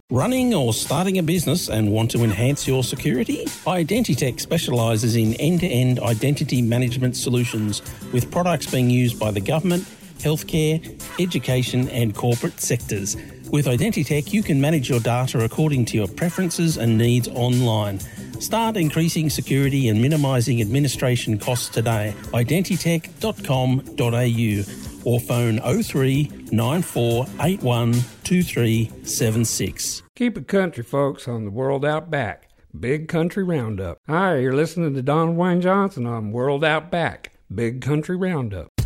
Running or starting a business and want to enhance your security? Identitech specialises in end-to-end identity management solutions with products being used by the government, healthcare, education and corporate sectors. With Identitech, you can manage your data according to your preferences and needs online. Start increasing security and minimising administration costs today. Identitech.com.au or phone 03 9481 2376. Keep it country, folks, on the World Out Back. Big Country Roundup. Hi, you're listening to Don Wayne Johnson on World Out Back. Big Country Roundup.